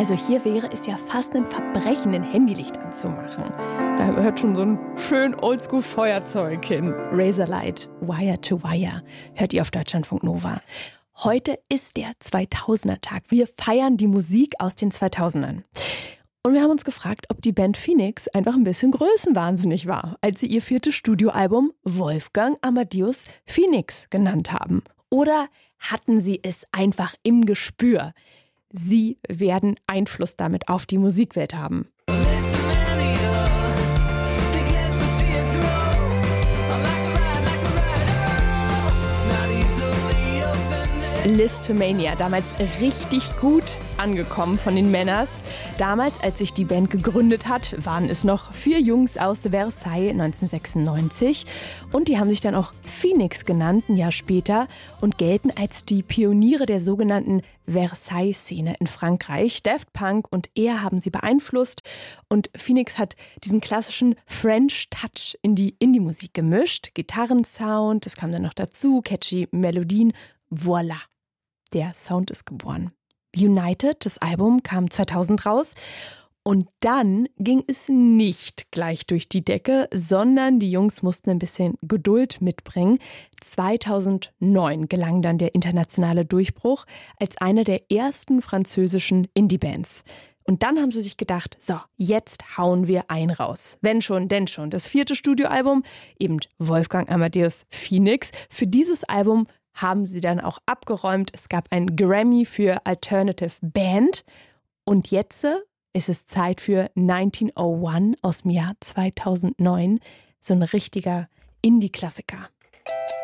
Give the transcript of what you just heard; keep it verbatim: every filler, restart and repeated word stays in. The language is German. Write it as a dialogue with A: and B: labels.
A: Also hier wäre es ja fast ein Verbrechen, ein Handylicht anzumachen. Da gehört schon so ein schön Oldschool-Feuerzeug hin. Razorlight, Wire to Wire, hört ihr auf Deutschlandfunk Nova. Heute ist der zweitausender-Tag. Wir feiern die Musik aus den zweitausendern. Und wir haben uns gefragt, ob die Band Phoenix einfach ein bisschen größenwahnsinnig war, als sie ihr viertes Studioalbum Wolfgang Amadeus Phoenix genannt haben. Oder hatten sie es einfach im Gespür? Sie werden Einfluss damit auf die Musikwelt haben. Listomania, damals richtig gut angekommen von den Männers. Damals, als sich die Band gegründet hat, waren es noch vier Jungs aus Versailles neunzehnhundertsechsundneunzig. Und die haben sich dann auch Phoenix genannt, ein Jahr später, und gelten als die Pioniere der sogenannten Versailles-Szene in Frankreich. Daft Punk und er haben sie beeinflusst. Und Phoenix hat diesen klassischen French Touch in die Indie-Musik gemischt. Gitarrensound, das kam dann noch dazu, catchy Melodien. Voilà, der Sound ist geboren. United, das Album, kam zweitausend raus. Und dann ging es nicht gleich durch die Decke, sondern die Jungs mussten ein bisschen Geduld mitbringen. zweitausendneun gelang dann der internationale Durchbruch als eine der ersten französischen Indie-Bands. Und dann haben sie sich gedacht, so, jetzt hauen wir einen raus. Wenn schon, denn schon. Das vierte Studioalbum, eben Wolfgang Amadeus Phoenix. Für dieses Album haben sie dann auch abgeräumt. Es gab einen Grammy für Alternative Band. Und jetzt ist es Zeit für neunzehnhunderteins aus dem Jahr zweitausendneun. So ein richtiger Indie-Klassiker.